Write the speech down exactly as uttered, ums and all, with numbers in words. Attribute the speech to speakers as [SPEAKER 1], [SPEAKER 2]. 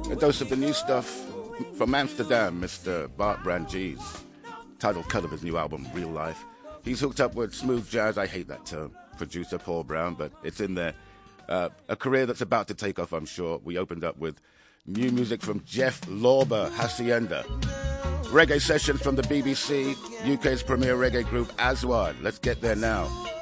[SPEAKER 1] A dose of the new stuff from Amsterdam, Mister Bart Brangees, title cut of his new album, Real Life. He's hooked up with smooth jazz, I hate that term, producer Paul Brown, but it's in there. Uh, a career that's about to take off, I'm sure. We opened up with new music from Jeff Lorber, Hacienda. Reggae sessions from the B B C, U K's premier reggae group, Aswad. Let's get there now.